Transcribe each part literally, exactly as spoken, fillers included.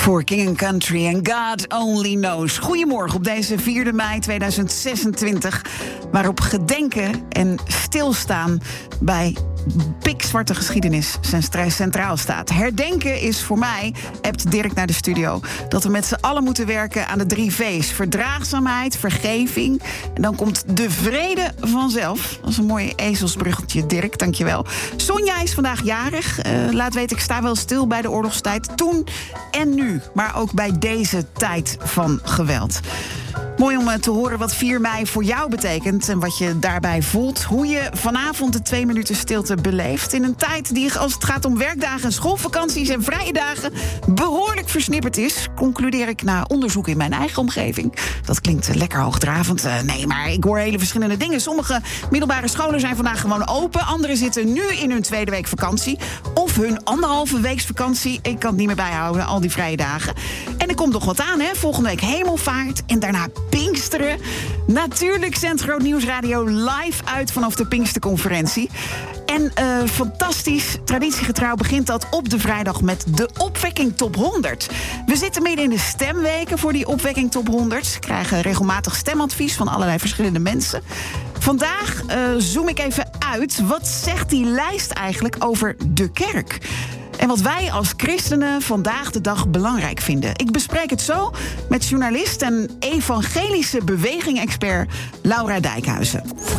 Voor King and Country en God Only Knows. Goedemorgen op deze vierde mei tweeduizend zesentwintig... waarop gedenken en stilstaan bij pikzwarte geschiedenis centraal staat. Herdenken is voor mij, appt Dirk naar de studio, dat we met z'n allen moeten werken aan de drie V's. Verdraagzaamheid, vergeving en dan komt de vrede vanzelf. Dat is een mooi ezelsbruggetje, Dirk, dankjewel. Sonja is vandaag jarig. Uh, laat weten, ik sta wel stil bij de oorlogstijd toen en nu, maar ook bij deze tijd van geweld. Mooi om te horen wat vier mei voor jou betekent en wat je daarbij voelt. Hoe je vanavond de twee minuten stilte beleeft. In een tijd die, als het gaat om werkdagen, schoolvakanties en vrije dagen, behoorlijk versnipperd is. Concludeer ik na onderzoek in mijn eigen omgeving. Dat klinkt lekker hoogdravend. Uh, nee, maar ik hoor hele verschillende dingen. Sommige middelbare scholen zijn vandaag gewoon open. Anderen zitten nu in hun tweede week vakantie. Of hun anderhalve weeks vakantie. Ik kan het niet meer bijhouden, al die vrije dagen. En er komt nog wat aan, hè. Volgende week Hemelvaart en daarna Pinksteren. Natuurlijk zendt Groot Nieuwsradio live uit vanaf de Pinksterconferentie. En uh, fantastisch, traditiegetrouw begint dat op de vrijdag met de Opwekking Top honderd. We zitten midden in de stemweken voor die Opwekking Top honderd. We krijgen regelmatig stemadvies van allerlei verschillende mensen. Vandaag uh, zoom ik even uit. Wat zegt die lijst eigenlijk over de kerk? En wat wij als christenen vandaag de dag belangrijk vinden. Ik bespreek het zo met journalist en evangelische beweging-expert Laura Dijkhuizen.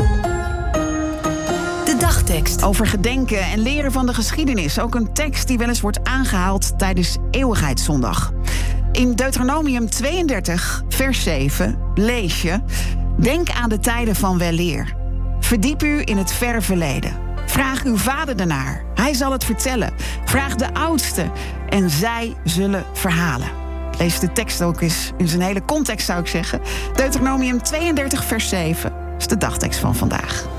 De dagtekst. Over gedenken en leren van de geschiedenis. Ook een tekst die wel eens wordt aangehaald tijdens Eeuwigheidszondag. In Deuteronomium tweeëndertig, vers zeven, lees je: denk aan de tijden van weleer. Verdiep u in het verre verleden. Vraag uw vader ernaar. Hij zal het vertellen. Vraag de oudsten en zij zullen verhalen. Lees de tekst ook eens in zijn hele context, zou ik zeggen. Deuteronomium tweeëndertig, vers zeven is de dagtekst van vandaag.